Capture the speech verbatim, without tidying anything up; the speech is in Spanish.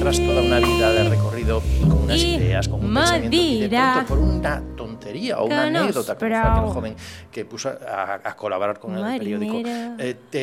tras toda una vida de recorrido con unas I ideas, con un me pensamiento, y de dirà pronto por una tontería o una que no anécdota, és como fue aquel prou joven que puso a, a colaborar con el periódico, marinera. eh, te